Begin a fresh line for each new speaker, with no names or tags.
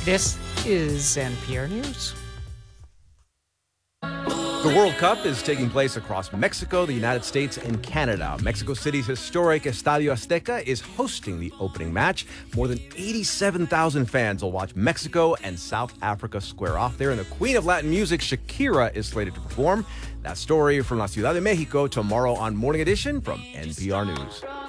This is NPR News.
The World Cup is taking place across Mexico, the United States, and Canada. Mexico City's historic Estadio Azteca is hosting the opening match. More than 87,000 fans will watch Mexico and South Africa square off there. And the queen of Latin music, Shakira, is slated to perform. That story from La Ciudad de Mexico tomorrow on Morning Edition from NPR News.